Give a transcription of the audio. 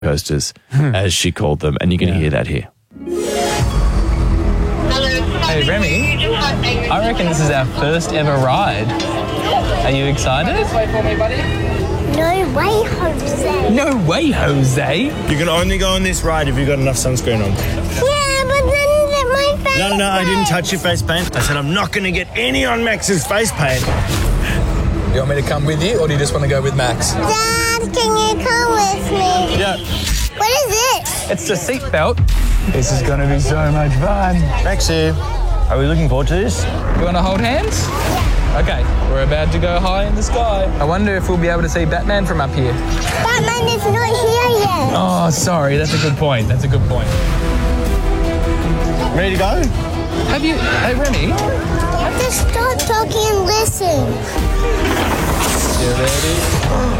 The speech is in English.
coasters, as she called them, and you're going to hear that here. Hey Remy, I reckon this is our first ever ride. Are you excited? No way, Jose. No way, Jose. You can only go on this ride if you've got enough sunscreen on. Yeah, but then my face. No, I didn't touch your face paint. I said I'm not going to get any on Max's face paint. You want me to come with you, or do you just want to go with Max? Dad, can you come with me? Yeah. What is this? It's the seat belt. This is going to be so much fun. Maxie, are we looking forward to this? You want to hold hands? Okay, we're about to go high in the sky. I wonder if we'll be able to see Batman from up here. Batman is not here yet. Oh, sorry. That's a good point. That's a good point. Ready to go? Have you... Hey, Remy. Just stop talking and listen. You ready?